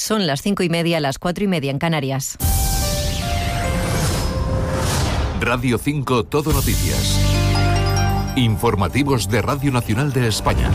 Son las 5:30, las 4:30 en Canarias. Radio 5 Todo Noticias. Informativos de Radio Nacional de España.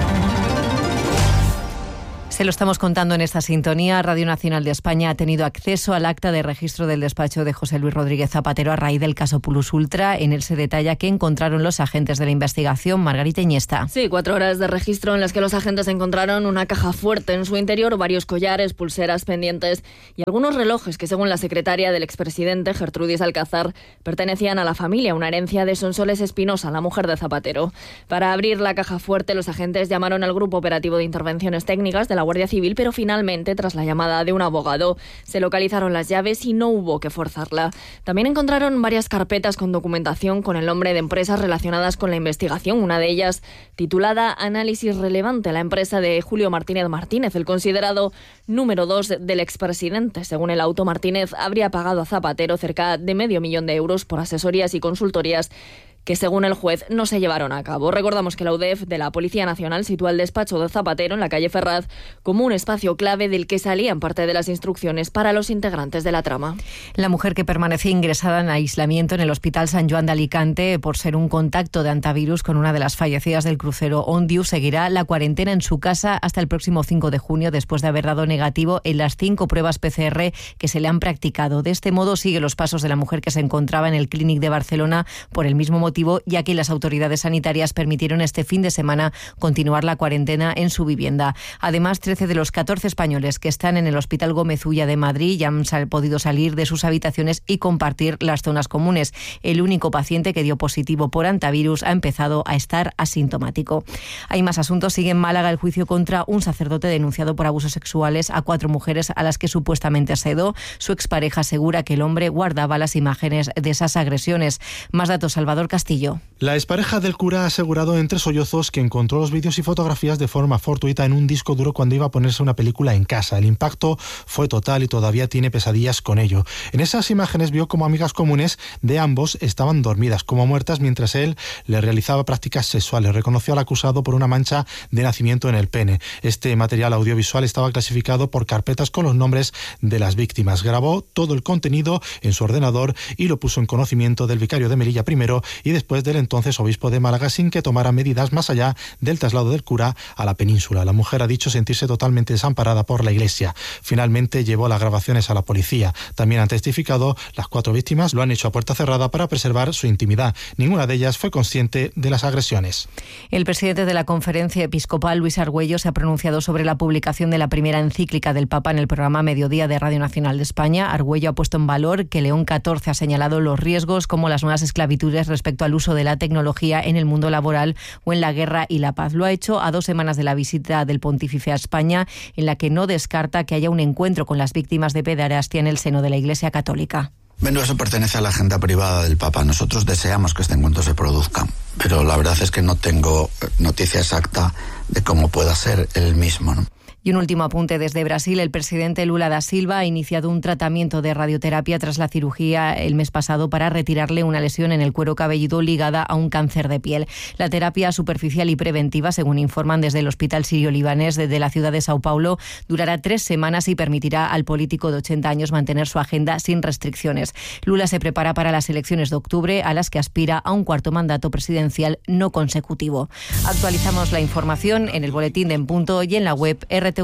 Se lo estamos contando en esta sintonía. Radio Nacional de España ha tenido acceso al acta de registro del despacho de José Luis Rodríguez Zapatero a raíz del caso Plus Ultra. En él se detalla que encontraron los agentes de la investigación. Margarita Iniesta. Sí, 4 horas de registro en las que los agentes encontraron una caja fuerte en su interior, varios collares, pulseras, pendientes y algunos relojes que, según la secretaria del expresidente, Gertrudis Alcázar, pertenecían a la familia, una herencia de Sonsoles Espinosa, la mujer de Zapatero. Para abrir la caja fuerte, los agentes llamaron al Grupo Operativo de Intervenciones Técnicas de la Guardia Civil, pero finalmente, tras la llamada de un abogado, se localizaron las llaves y no hubo que forzarla. También encontraron varias carpetas con documentación con el nombre de empresas relacionadas con la investigación, una de ellas titulada Análisis Relevante, la empresa de Julio Martínez Martínez, el considerado número 2 del expresidente. Según el auto, Martínez habría pagado a Zapatero cerca de €500,000 por asesorías y consultorías que, según el juez, no se llevaron a cabo. Recordamos que la UDEF de la Policía Nacional sitúa el despacho de Zapatero en la calle Ferraz como un espacio clave del que salían parte de las instrucciones para los integrantes de la trama. La mujer que permanecía ingresada en aislamiento en el Hospital Sant Joan de Alicante por ser un contacto de antivirus con una de las fallecidas del crucero Ondiu seguirá la cuarentena en su casa hasta el próximo 5 de junio después de haber dado negativo en las 5 pruebas PCR que se le han practicado. De este modo sigue los pasos de la mujer que se encontraba en el Clínic de Barcelona por el mismo motivo, ya que las autoridades sanitarias permitieron este fin de semana continuar la cuarentena en su vivienda. Además, 13 de los 14 españoles que están en el Hospital Gómez Ulla de Madrid ya han podido salir de sus habitaciones y compartir las zonas comunes. El único paciente que dio positivo por antivirus ha empezado a estar asintomático. Hay más asuntos. Sigue en Málaga el juicio contra un sacerdote denunciado por abusos sexuales a 4 mujeres a las que supuestamente sedó. Su expareja asegura que el hombre guardaba las imágenes de esas agresiones. Más datos, Salvador Castillo. La expareja del cura ha asegurado entre sollozos que encontró los vídeos y fotografías de forma fortuita en un disco duro cuando iba a ponerse una película en casa. El impacto fue total y todavía tiene pesadillas con ello. En esas imágenes vio como amigas comunes de ambos estaban dormidas como muertas mientras él le realizaba prácticas sexuales. Reconoció al acusado por una mancha de nacimiento en el pene. Este material audiovisual estaba clasificado por carpetas con los nombres de las víctimas. Grabó todo el contenido en su ordenador y lo puso en conocimiento del vicario de Melilla primero y después del entonces obispo de Málaga, sin que tomara medidas más allá del traslado del cura a la península. La mujer ha dicho sentirse totalmente desamparada por la Iglesia. Finalmente llevó las grabaciones a la policía. También han testificado las 4 víctimas, lo han hecho a puerta cerrada para preservar su intimidad. Ninguna de ellas fue consciente de las agresiones. El presidente de la Conferencia Episcopal, Luis Argüello, se ha pronunciado sobre la publicación de la primera encíclica del Papa en el programa Mediodía de Radio Nacional de España. Argüello ha puesto en valor que León XIV ha señalado los riesgos como las nuevas esclavitudes respecto al uso de la tecnología en el mundo laboral o en la guerra y la paz. Lo ha hecho a 2 semanas de la visita del pontífice a España, en la que no descarta que haya un encuentro con las víctimas de pederastia en el seno de la Iglesia Católica. Bueno, eso pertenece a la agenda privada del Papa. Nosotros deseamos que este encuentro se produzca, pero la verdad es que no tengo noticia exacta de cómo pueda ser el mismo, ¿no? Y un último apunte desde Brasil. El presidente Lula da Silva ha iniciado un tratamiento de radioterapia tras la cirugía el mes pasado para retirarle una lesión en el cuero cabelludo ligada a un cáncer de piel. La terapia superficial y preventiva, según informan desde el Hospital Sirio-Libanés de la ciudad de Sao Paulo, durará 3 semanas y permitirá al político de 80 años mantener su agenda sin restricciones. Lula se prepara para las elecciones de octubre, a las que aspira a un 4º mandato presidencial no consecutivo. Actualizamos la información en el boletín de En Punto y en la web rtv.es.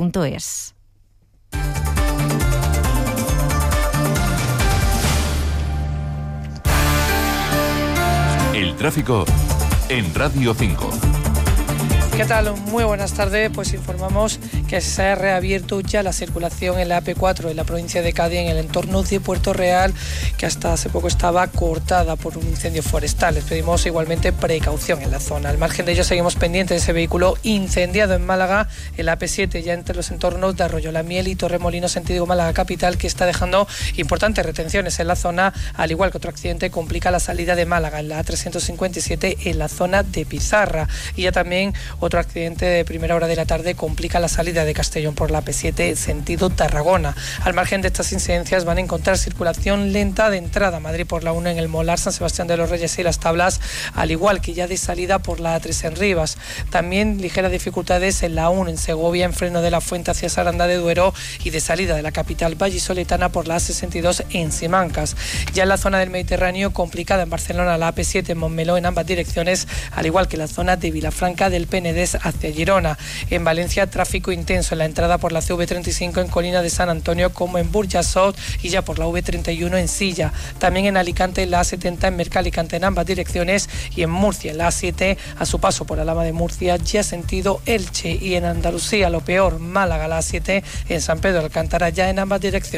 El tráfico en Radio 5. ¿Qué tal? Muy buenas tardes. Pues informamos que se ha reabierto ya la circulación en la AP4 en la provincia de Cádiz, en el entorno de Puerto Real, que hasta hace poco estaba cortada por un incendio forestal. Les pedimos igualmente precaución en la zona. Al margen de ello, seguimos pendientes de ese vehículo incendiado en Málaga, en la AP7, ya entre los entornos de Arroyo la Miel y Torremolinos, sentido Málaga capital, que está dejando importantes retenciones en la zona, al igual que otro accidente complica la salida de Málaga en la A357 en la zona de Pizarra. Y ya también Otro accidente de primera hora de la tarde complica la salida de Castellón por la P7 sentido Tarragona. Al margen de estas incidencias van a encontrar circulación lenta de entrada a Madrid por la 1 en el Molar, San Sebastián de los Reyes y Las Tablas, al igual que ya de salida por la A3 en Rivas. También ligeras dificultades en la 1 en Segovia, en freno de la Fuente hacia Saranda de Duero, y de salida de la capital vallisoletana por la A62 en Simancas. Ya en la zona del Mediterráneo, complicada en Barcelona la AP7 en Montmeló en ambas direcciones, al igual que la zona de Vilafranca del Penedès hacia Girona. En Valencia, tráfico intenso en la entrada por la CV35 en Colina de San Antonio como en Burjasot, y ya por la V31 en Silla. También en Alicante la A70 en Mercalicante en ambas direcciones, y en Murcia la A7 a su paso por Alhama de Murcia ya sentido Elche. Y en Andalucía lo peor, Málaga la A7 en San Pedro de Alcántara ya en ambas direcciones.